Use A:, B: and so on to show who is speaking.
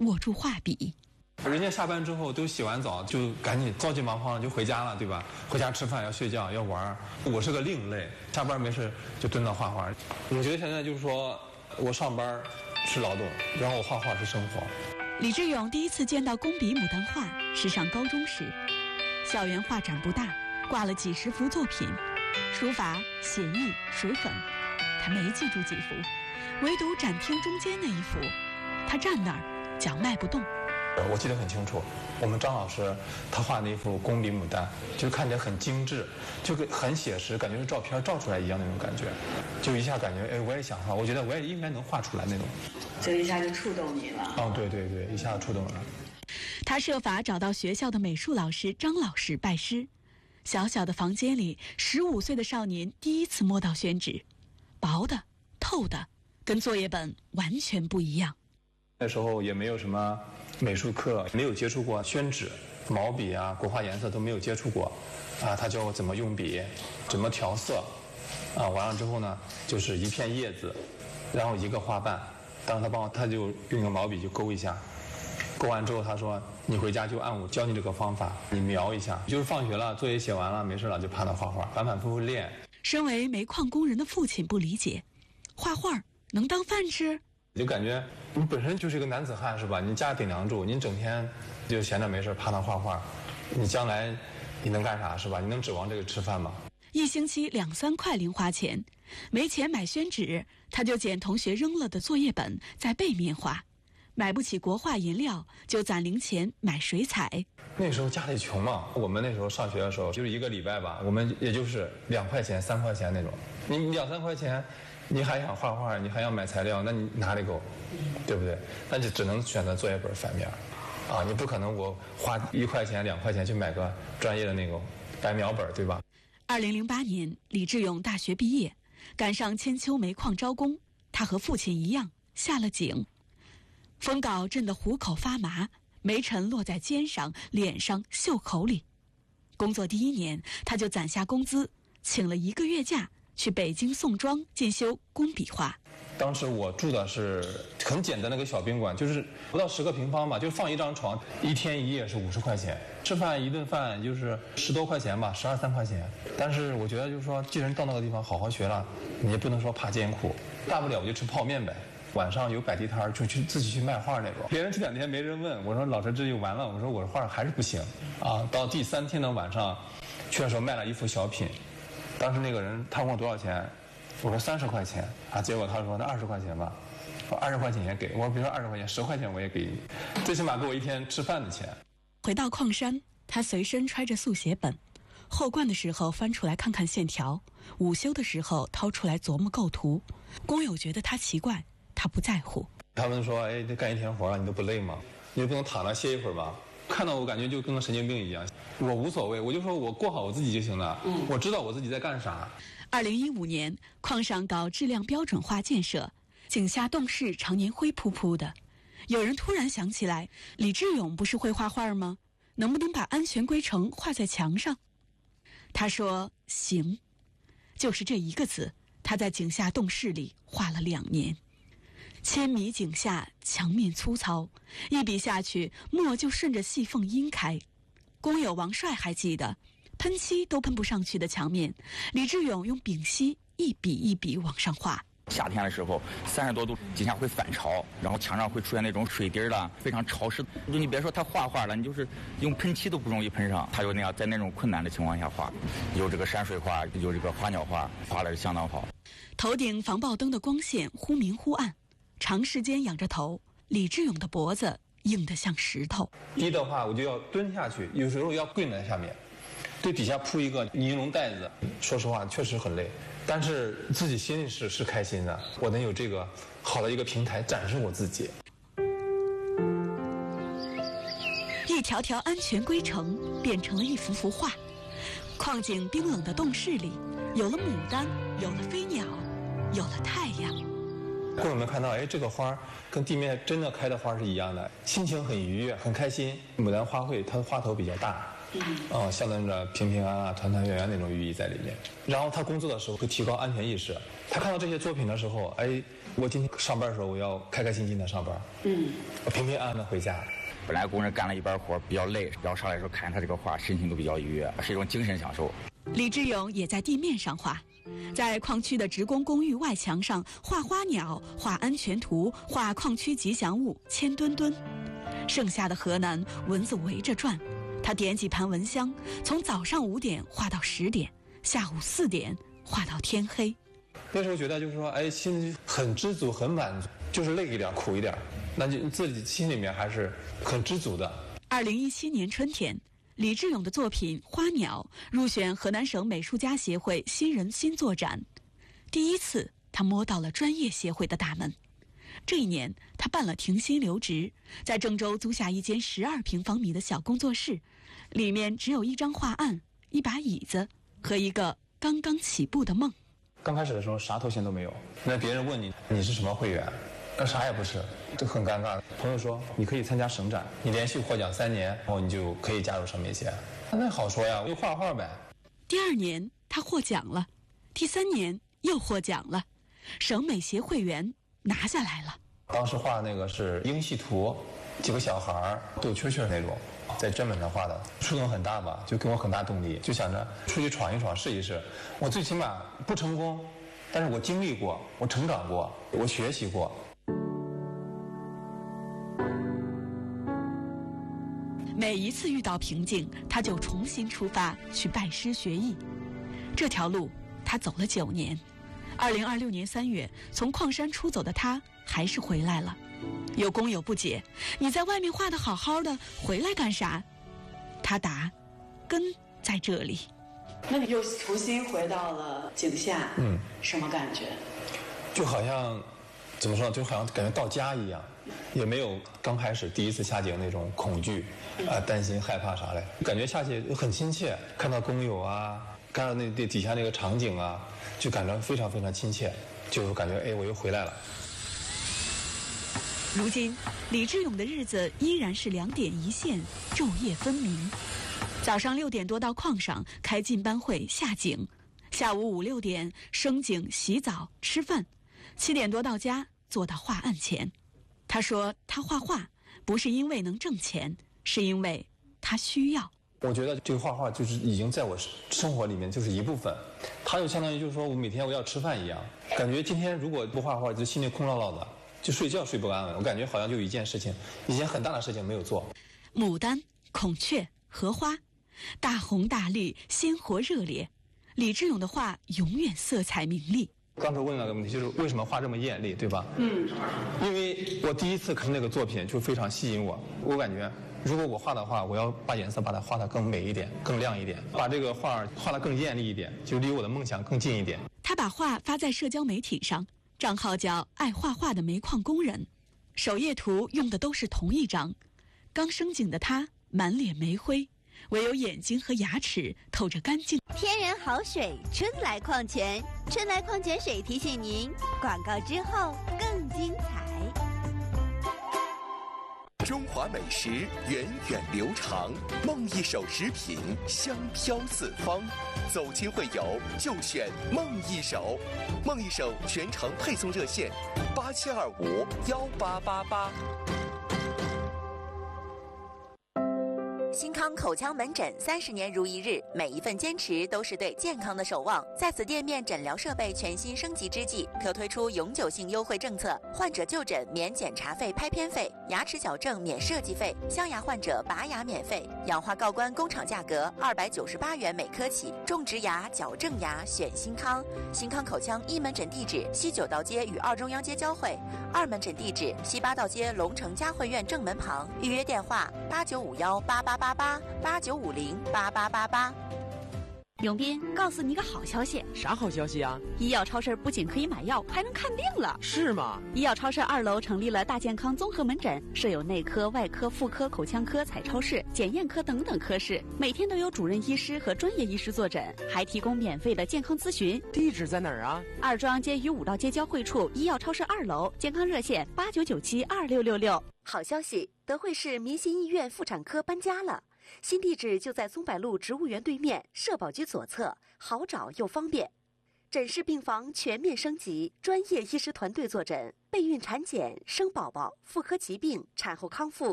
A: 握住画笔。
B: 人家下班之后都洗完澡就赶紧着急忙慌就回家了，对吧？回家吃饭要睡觉要玩。我是个另类，下班没事就蹲那画画。我觉得现在就是说我上班是劳动，然后我画画是生活。
A: 李志勇第一次见到工笔牡丹画是上高中时，校园画展不大，挂了几十幅作品，书法、写意、水粉，他没记住几幅，唯独展厅中间那一幅，他站那儿脚迈不动。
B: 我记得很清楚，我们张老师他画那幅工笔牡丹，就看起来很精致，就很写实，感觉是照片照出来一样那种感觉，就一下感觉我也想画，我觉得我也应该能画出来那种，
C: 这一下就触动你了。
B: 哦，对对对，一下触动了。
A: 他设法找到学校的美术老师张老师拜师。小小的房间里，15岁的少年第一次摸到宣纸，薄的、透的，跟作业本完全不一样。
B: 那时候也没有什么美术课，没有接触过宣纸、毛笔啊、国画颜色都没有接触过，他教我怎么用笔，怎么调色，完了之后呢，就是一片叶子，然后一个花瓣，当时他就用个毛笔就勾一下，勾完之后他说你回家就按我教你这个方法，你描一下，就是放学了作业写完了没事了就趴那画画，反反复复练。
A: 身为煤矿工人的父亲不理解，画画能当饭吃？
B: 就感觉你本身就是一个男子汉是吧？你家顶梁柱，你整天就闲着没事趴那画画，你将来你能干啥是吧？你能指望这个吃饭吗？
A: 一星期2、3块零花钱，没钱买宣纸，他就捡同学扔了的作业本在背面画。买不起国画颜料，就攒零钱买水彩。
B: 那时候家里穷嘛，我们那时候上学的时候就是一个礼拜吧，我们也就是2块钱、3块钱那种。你2、3块钱，你还想画画，你还要买材料，那你哪里够，对不对？那就只能选择作业本反面，你不可能我花1块钱、2块钱去买个专业的那个白描本，对吧
A: ？2008年，李志勇大学毕业，赶上千秋煤矿招工，他和父亲一样下了井。风镐震得虎口发麻，煤尘落在肩上、脸上、袖口里。工作第1年，他就攒下工资，请了1个月假，去北京宋庄进修工笔画。
B: 当时我住的是很简单的一个小宾馆，就是不到10个平方嘛，就放一张床，1天1夜是50块钱，吃饭一顿饭就是10多块钱吧，12、13块钱。但是我觉得就是说，既然到那个地方好好学了，你也不能说怕艰苦，大不了我就吃泡面呗。晚上有摆地摊就去自己去卖画那种，别人这2天没人问，我说老师这就完了，我说我画还是不行到第3天的晚上去的时候卖了一幅小品，当时那个人他问我多少钱，我说30块钱结果他说那20块钱吧，20块钱也给我，说别说20块钱，10块钱我也给你，最起码给我1天吃饭的钱。
A: 回到矿山，他随身揣着速写本，后灌的时候翻出来看看线条，午休的时候掏出来琢磨构图。工友觉得他奇怪，他不在乎。
B: 他们说这干1天活了你都不累吗？你就不能躺那歇一会儿吗？看到我感觉就跟个神经病一样，我无所谓，我就说我过好我自己就行了，我知道我自己在干啥。
A: 2015年，矿上搞质量标准化建设，井下洞室常年灰扑扑的。有人突然想起来，李志勇不是会画画吗？能不能把安全规程画在墙上？他说行，就是这1个字，他在井下洞室里画了2年。千米井下，墙面粗糙，一笔下去，墨就顺着细缝阴开。工友王帅还记得，喷漆都喷不上去的墙面，李志勇用丙烯一笔一笔往上画。
D: 夏天的时候30多度，井下会反潮，然后墙上会出现那种水滴了，非常潮湿。就你别说他画画了，你就是用喷漆都不容易喷上。他就那样在那种困难的情况下画，有这个山水画，有这个花鸟画，画的是相当好。
A: 头顶防爆灯的光线忽明忽暗，长时间仰着头，李志勇的脖子硬得像石头。
B: 低的话我就要蹲下去，有时候要跪在下面，对底下铺一个尼龙袋子。说实话确实很累，但是自己心里是开心的，我能有这个好的一个平台展示我自己。
A: 一条条安全规程变成了一幅幅画。矿井冰冷的洞室里，有了牡丹，有了飞鸟，有了太阳。
B: 工友们看到这个花跟地面真的开的花是一样的，心情很愉悦很开心。牡丹花卉它的花头比较大，象征着平平安安团团圆圆那种寓意在里面。然后他工作的时候会提高安全意识，他看到这些作品的时候我今天上班的时候，我要开开心心的上班，我平平安安的回家。
D: 本来工人干了一半活比较累，然后上来的时候看他这个画，心情都比较愉悦，是一种精神享受。
A: 李志勇也在地面上画，在矿区的职工公寓外墙上画花鸟、画安全图、画矿区吉祥物千吨吨。盛夏的河南，蚊子围着转，他点几盘蚊香，从早上5点画到10点，下午4点画到天黑。
B: 那时候觉得就是说，哎，心里很知足、很满足，就是累一点、苦一点，那就自己心里面还是很知足的。
A: 2017年春天，李志勇的作品《花鸟》入选河南省美术家协会新人新作展，第一次他摸到了专业协会的大门。这一年，他办了停薪留职，在郑州租下一间12平方米的小工作室，里面只有一张画案、一把椅子和一个刚刚起步的梦。
B: 刚开始的时候啥头衔都没有，那别人问你是什么会员，那啥也不是，就很尴尬。朋友说你可以参加省展，你连续获奖3年，然后你就可以加入省美协。那好说呀，我就画画呗。
A: 第2年他获奖了，第3年又获奖了，省美协会员拿下来了。
B: 当时画的那个是英系图，几个小孩斗蛐蛐那种，在砧板上画的，触动很大吧，就给我很大动力，就想着出去闯一闯，试一试。我最起码不成功，但是我经历过，我成长过，我学习过。
A: 每一次遇到瓶颈，他就重新出发去拜师学艺。这条路他走了9年。2026年3月，从矿山出走的他还是回来了。有工友不解：“你在外面画得好好的，回来干啥？”他答：“根在这里。”
C: 那你又重新回到了井下，什么感觉？
B: 就好像怎么说，就好像感觉到家一样，也没有刚开始第一次下井那种恐惧担心害怕啥的，感觉下去很亲切，看到工友啊，看到那底下那个场景啊，就感到非常非常亲切，就感觉哎，我又回来了。
A: 如今，李志勇的日子依然是2点一线，昼夜分明。早上6点多到矿上开进班会下井，下午5、6点升井洗澡吃饭，7点多到家坐到画案前。他说他画画不是因为能挣钱，是因为他需要。
B: 我觉得这个画画就是已经在我生活里面就是一部分，它就相当于就是说我每天我要吃饭一样，感觉今天如果不画画就心里空落落的，就睡觉睡不安稳，我感觉好像就有一件事情，一件很大的事情没有做。
A: 牡丹、孔雀、荷花，大红大绿，鲜活热烈。李志勇的画永远色彩明丽。
B: 刚才问了个问题，就是为什么画这么艳丽，对吧？因为我第一次看那个作品就非常吸引我，我感觉如果我画的话，我要把颜色把它画得更美一点，更亮一点，把这个画画得更艳丽一点，就离我的梦想更近一点。
A: 他把画发在社交媒体上，账号叫爱画画的煤矿工人，首页图用的都是同一张。刚升井的他满脸煤灰，唯有眼睛和牙齿透着干净。
E: 天然好水，春来矿泉，春来矿泉水提醒您，广告之后更精彩。
F: 中华美食源远流长，梦一手食品香飘四方，走亲会友就选梦一手。梦一手全程配送热线87251888。
G: 新康口腔门诊30年如一日，每一份坚持都是对健康的守望。在此店面诊疗设备全新升级之际，可推出永久性优惠政策：患者就诊免检查费、拍片费，牙齿矫正免设计费，镶牙患者拔牙免费，氧化锆关工厂价格298元每颗起。种植牙、矫正牙选新康。新康口腔一门诊地址西9道街与2中央街交汇，2门诊地址西8道街龙城嘉汇苑正门旁。预约电话8951888889508888。
H: 永斌，告诉你个好消息。
I: 啥好消息啊？
H: 医药超市不仅可以买药，还能看病了。
I: 是吗？
H: 医药超市2楼成立了大健康综合门诊，设有内科、外科、妇科、口腔科、彩超室、检验科等等科室，每天都有主任医师和专业医师坐诊，还提供免费的健康咨询。
I: 地址在哪儿啊
H: ？2中央街与5道街交汇处，医药超市2楼，健康热线89972666。
G: 好消息，德惠市民心医院妇产科搬家了。新地址就在松柏路植物园对面，社保局左侧，好找又方便。
H: 诊室病房全面升级，专业医师团队坐诊，备孕产检、生宝宝、妇科疾病、产后康复